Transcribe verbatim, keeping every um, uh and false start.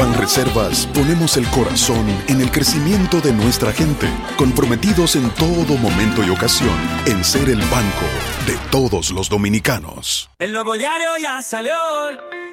Banreservas ponemos el corazón en el crecimiento de nuestra gente, comprometidos en todo momento y ocasión en ser el banco de todos los dominicanos. El nuevo diario ya salió